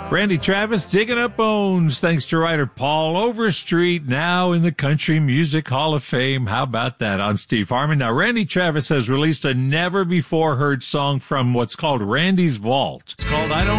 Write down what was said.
Randy Travis, Digging Up Bones, thanks to writer Paul Overstreet, now in the Country Music Hall of Fame. How about that? I'm Steve Harmon. Now, Randy Travis has released a never-before-heard song from what's called Randy's Vault. It's called I Don't